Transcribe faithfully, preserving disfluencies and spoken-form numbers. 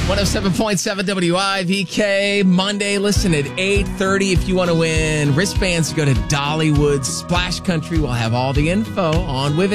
one oh seven point seven W I V K. Monday, listen at eight thirty if you want to win wristbands to go to Dollywood Splash Country. We'll have all the info on With It.